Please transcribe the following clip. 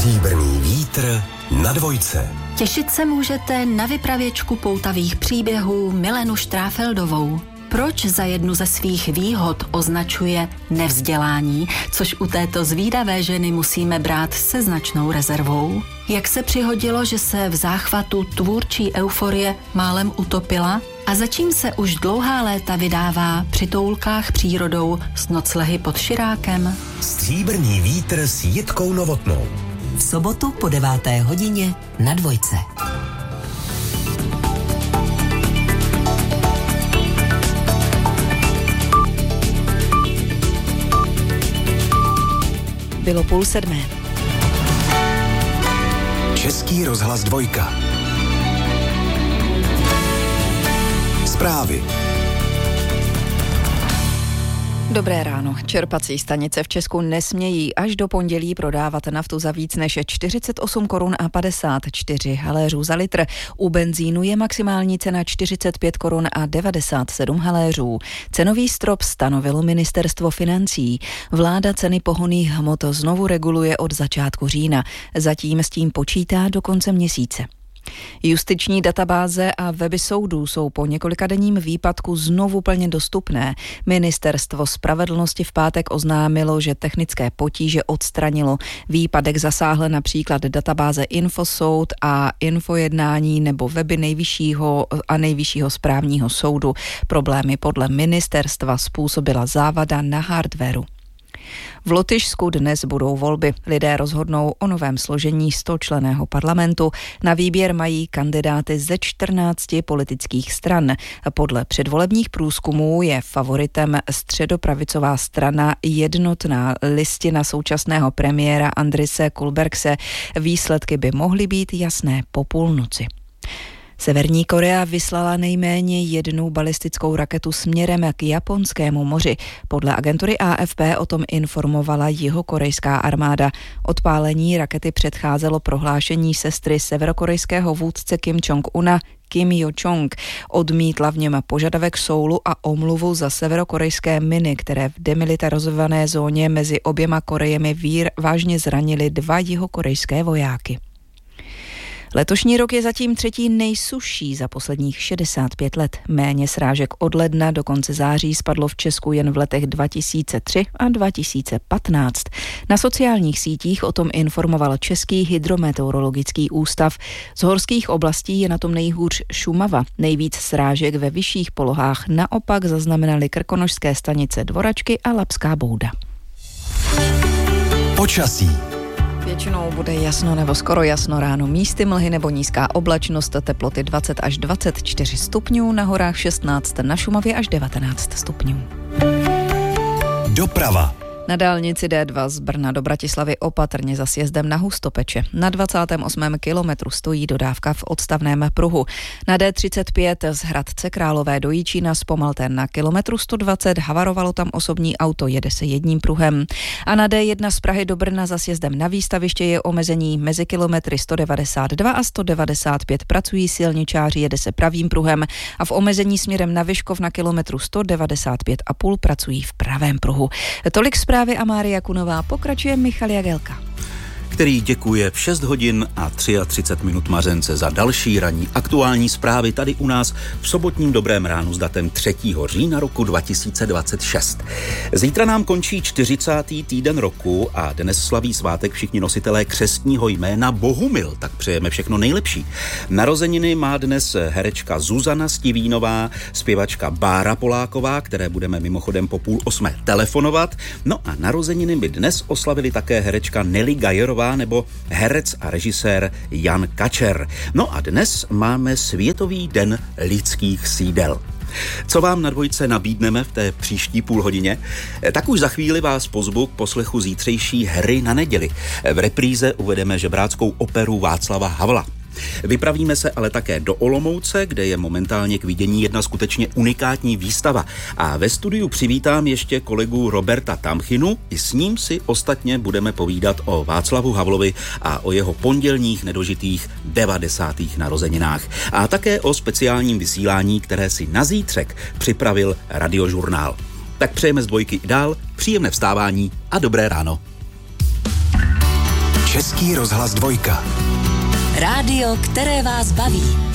Stříbrný vítr na Dvojce. Těšit se můžete na vypravěčku poutavých příběhů Milenu Štráfeldovou. Proč za jednu ze svých výhod označuje nevzdělání, což u této zvídavé ženy musíme brát se značnou rezervou? Jak se přihodilo, že se v záchvatu tvůrčí euforie málem utopila? A za čím se už dlouhá léta vydává při toulkách přírodou s noclehy pod Širákem? Stříbrný vítr s Jitkou Novotnou. V sobotu po 9. hodině na Dvojce. Bylo 6:30. Český rozhlas Dvojka. Zprávy. Dobré ráno. Čerpací stanice v Česku nesmějí až do pondělí prodávat naftu za víc než 48 korun a 54 haléřů za litr. U benzínu je maximální cena 45 korun a 97 haléřů. Cenový strop stanovilo ministerstvo financí. Vláda ceny pohonných hmot znovu reguluje od začátku října. Zatím s tím počítá do konce měsíce. Justiční databáze a weby soudů jsou po několikadenním výpadku znovu plně dostupné. Ministerstvo spravedlnosti v pátek oznámilo, že technické potíže odstranilo. Výpadek zasáhl například databáze Infosoud a Infojednání nebo weby nejvyššího správního soudu. Problémy podle ministerstva způsobila závada na hardwaru. V Lotyšsku dnes budou volby. Lidé rozhodnou o novém složení 100členného parlamentu. Na výběr mají kandidáty ze 14 politických stran. Podle předvolebních průzkumů je favoritem středopravicová strana Jednotná listina současného premiéra Andrise Kulbergse. Výsledky by mohly být jasné po půlnoci. Severní Korea vyslala nejméně jednu balistickou raketu směrem k Japonskému moři. Podle agentury AFP o tom informovala jihokorejská armáda. Odpálení rakety předcházelo prohlášení sestry severokorejského vůdce Kim Jong-una Kim Jo-chong. Odmítla v něm požadavek Soulu a omluvu za severokorejské miny, které v demilitarizované zóně mezi oběma Korejemi vážně zranily 2 jihokorejské vojáky. Letošní rok je zatím 3. nejsušší za posledních 65 let. Méně srážek od ledna do konce září spadlo v Česku jen v letech 2003 a 2015. Na sociálních sítích o tom informoval Český hydrometeorologický ústav. Z horských oblastí je na tom nejhůř Šumava. Nejvíc srážek ve vyšších polohách naopak zaznamenaly krkonošské stanice Dvoračky a Labská Bouda. Počasí. Většinou bude jasno nebo skoro jasno ráno, místy mlhy nebo nízká oblačnost, teploty 20 až 24 stupňů, na horách 16, na Šumavě až 19 stupňů. Doprava. Na dálnici D2 z Brna do Bratislavy opatrně za sjezdem na Hustopeče. Na 28. kilometru stojí dodávka v odstavném pruhu. Na D35 z Hradce Králové do Jičína zpomalte na kilometru 120, havarovalo tam osobní auto, jede se jedním pruhem. A na D1 z Prahy do Brna za sjezdem na výstaviště je omezení mezi kilometry 192 a 195, pracují silničáři, jede se pravým pruhem a v omezení směrem na Vyškov na kilometru 195,5 pracují v pravém pruhu. Tolik zprávy a Mária Kunová, pokračuje Michal Jagelka, který děkuje v 6 hodin a 33 minut Mařence za další ranní aktuální zprávy tady u nás v sobotním Dobrém ránu s datem 3. října roku 2026. Zítra nám končí 40. týden roku a dnes slaví svátek všichni nositelé křestního jména Bohumil, tak přejeme všechno nejlepší. Narozeniny má dnes herečka Zuzana Stivínová, zpěvačka Bára Poláková, které budeme mimochodem po 7:30 telefonovat. No a narozeniny by dnes oslavili také herečka Nelly Gajerová nebo herec a režisér Jan Kačer. No a dnes máme Světový den lidských sídel. Co vám na Dvojce nabídneme v té příští půlhodině? Tak už za chvíli vás pozvu k poslechu zítřejší Hry na neděli. V repríze uvedeme žebráckou operu Václava Havla. Vypravíme se ale také do Olomouce, kde je momentálně k vidění jedna skutečně unikátní výstava. A ve studiu přivítám ještě kolegu Roberta Tamchinu. I s ním si ostatně budeme povídat o Václavu Havlovi a o jeho pondělních nedožitých 90. narozeninách. A také o speciálním vysílání, které si na zítřek připravil Radiožurnál. Tak přejeme z Dvojky i dál, příjemné vstávání a dobré ráno. Český rozhlas 2. Rádio, které vás baví.